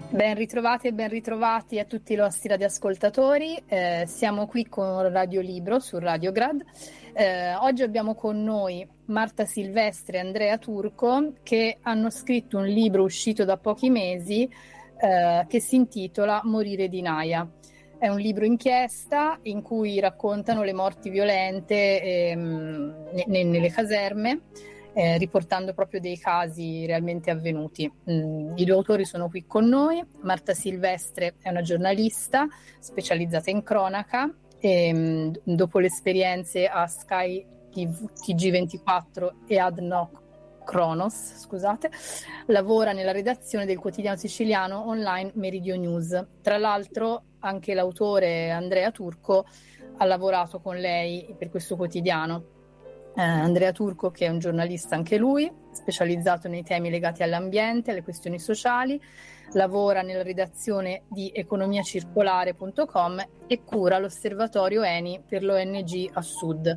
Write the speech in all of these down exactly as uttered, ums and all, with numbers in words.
Ben ritrovati e ben ritrovati a tutti i nostri radioascoltatori. Eh, siamo qui con Radio Libro su Radiograd. Eh, oggi abbiamo con noi Marta Silvestre e Andrea Turco, che hanno scritto un libro uscito da pochi mesi eh, che si intitola Morire di Naia. È un libro inchiesta in cui raccontano le morti violente ehm, ne- nelle caserme, eh, riportando proprio dei casi realmente avvenuti. Mm, I due autori sono qui con noi. Marta Silvestre è una giornalista specializzata in cronaca e mm, dopo le esperienze a Sky T G ventiquattro e ad Noc Kronos, scusate, lavora nella redazione del quotidiano siciliano online Meridio News. Tra l'altro anche l'autore Andrea Turco ha lavorato con lei per questo quotidiano. Eh, Andrea Turco, che è un giornalista anche lui, specializzato nei temi legati all'ambiente, alle questioni sociali, lavora nella redazione di economia circolare punto com e cura l'osservatorio Eni per l'O N G a Sud.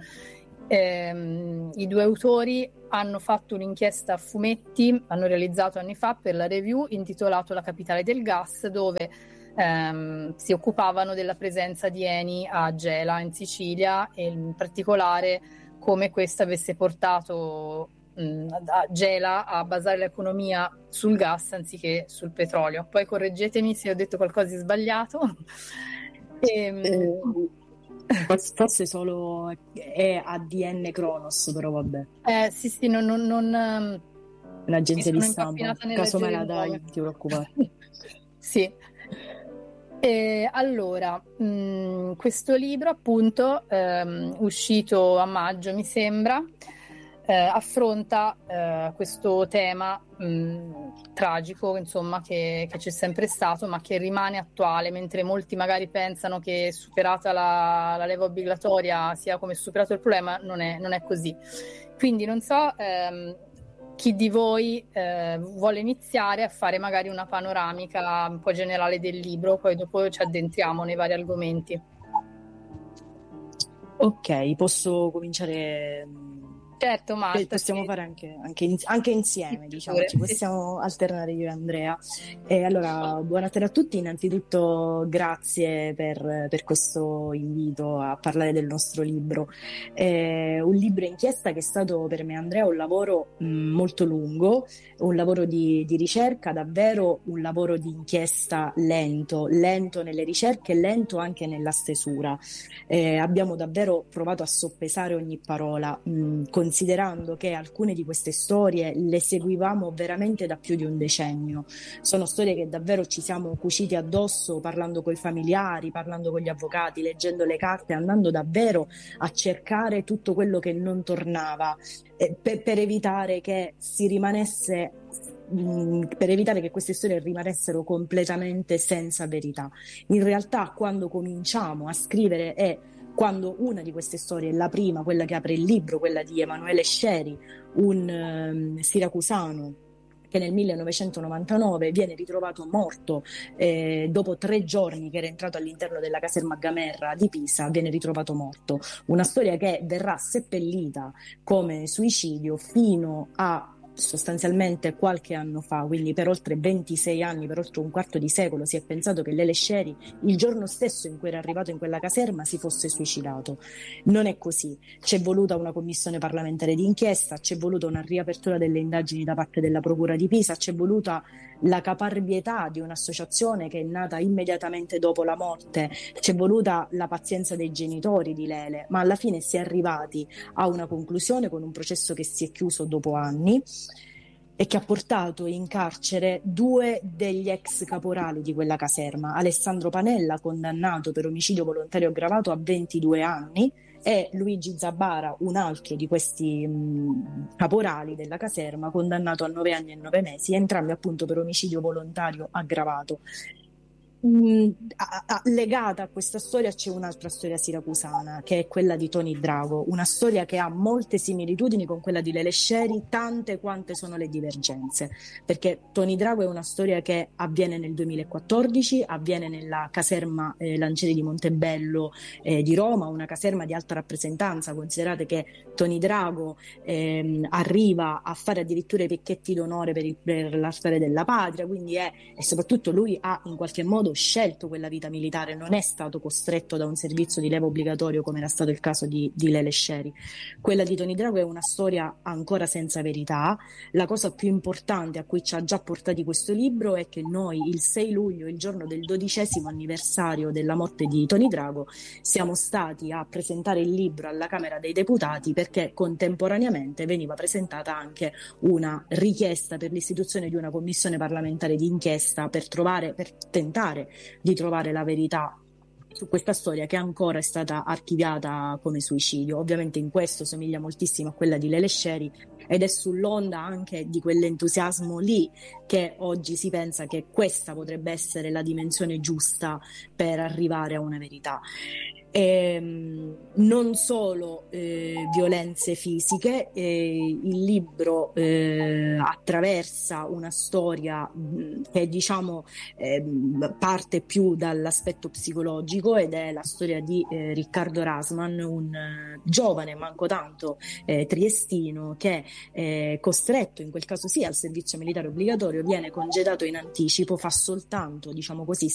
Eh, I due autori hanno fatto un'inchiesta a fumetti, hanno realizzato anni fa per la Review, intitolato La capitale del gas, dove ehm, si occupavano della presenza di Eni a Gela in Sicilia e in particolare come questa avesse portato mh, a Gela a basare l'economia sul gas anziché sul petrolio. Poi correggetemi se ho detto qualcosa di sbagliato. e, eh, forse solo è A D N Kronos, però vabbè. Eh, sì, sì, non... non, non Un'agenzia di stampa, caso me la dai, nome. non ti preoccupare. Sì. E allora, mh, questo libro appunto, ehm, uscito a maggio mi sembra, eh, affronta eh, questo tema mh, tragico, insomma, che, che c'è sempre stato, ma che rimane attuale, mentre molti magari pensano che superata la, la leva obbligatoria sia come superato il problema, non è, non è così. Quindi non so... Ehm, chi di voi eh, vuole iniziare a fare magari una panoramica un po' generale del libro, poi dopo ci addentriamo nei vari argomenti. Ok, posso cominciare. Certo, Marta. Possiamo sì. fare anche, anche, in, anche insieme, diciamo, ci possiamo sì. alternare io e Andrea. E allora, buonasera a tutti. Innanzitutto, grazie per, per questo invito a parlare del nostro libro. È un libro inchiesta che è stato per me, Andrea, un lavoro mh, molto lungo, un lavoro di, di ricerca, davvero un lavoro di inchiesta lento, lento nelle ricerche, lento anche nella stesura. Eh, abbiamo davvero provato a soppesare ogni parola, mh, considerando che alcune di queste storie le seguivamo veramente da più di un decennio. Sono storie che davvero ci siamo cuciti addosso parlando con i familiari, parlando con gli avvocati, leggendo le carte, andando davvero a cercare tutto quello che non tornava, eh, per, per evitare che si rimanesse per evitare che queste storie rimanessero completamente senza verità. In realtà, quando cominciamo a scrivere è quando una di queste storie, la prima, quella che apre il libro, quella di Emanuele Sceri, un um, siracusano che nel millenovecentonovantanove viene ritrovato morto eh, dopo tre giorni che era entrato all'interno della caserma Gamerra di Pisa, viene ritrovato morto. Una storia che verrà seppellita come suicidio fino a sostanzialmente qualche anno fa, quindi per oltre ventisei anni, per oltre un quarto di secolo, si è pensato che Lele Sceri il giorno stesso in cui era arrivato in quella caserma si fosse suicidato. Non è così. C'è voluta una commissione parlamentare d'inchiesta, c'è voluta una riapertura delle indagini da parte della Procura di Pisa, c'è voluta la caparbietà di un'associazione che è nata immediatamente dopo la morte, c'è voluta la pazienza dei genitori di Lele, ma alla fine si è arrivati a una conclusione con un processo che si è chiuso dopo anni e che ha portato in carcere due degli ex caporali di quella caserma, Alessandro Panella, condannato per omicidio volontario aggravato a ventidue anni, e Luigi Zabara, un altro di questi mh, caporali della caserma, condannato a nove anni e nove mesi, entrambi appunto per omicidio volontario aggravato. Mm, a- a- legata a questa storia c'è un'altra storia siracusana, che è quella di Tony Drago, una storia che ha molte similitudini con quella di Lele Scieri, tante quante sono le divergenze, perché Tony Drago è una storia che avviene nel duemilaquattordici, avviene nella caserma eh, Lancieri di Montebello eh, di Roma, una caserma di alta rappresentanza. Considerate che Tony Drago ehm, arriva a fare addirittura i picchetti d'onore per, il- per la storia della patria, quindi è, e soprattutto lui ha in qualche modo scelto quella vita militare, non è stato costretto da un servizio di leva obbligatorio come era stato il caso di, di Lele Scieri. Quella di Tony Drago è una storia ancora senza verità. La cosa più importante a cui ci ha già portati questo libro è che noi il sei luglio, il giorno del dodicesimo anniversario della morte di Tony Drago, siamo stati a presentare il libro alla Camera dei Deputati, perché contemporaneamente veniva presentata anche una richiesta per l'istituzione di una commissione parlamentare di inchiesta per trovare, per tentare di trovare la verità su questa storia che ancora è stata archiviata come suicidio. Ovviamente in questo somiglia moltissimo a quella di Lele Scieri ed è sull'onda anche di quell'entusiasmo lì che oggi si pensa che questa potrebbe essere la dimensione giusta per arrivare a una verità. Ehm, non solo eh, violenze fisiche, eh, il libro eh, attraversa una storia mh, che diciamo eh, parte più dall'aspetto psicologico ed è la storia di eh, Riccardo Rasman, un eh, giovane manco tanto eh, triestino che è costretto in quel caso sì al servizio militare obbligatorio, viene congedato in anticipo, fa soltanto diciamo così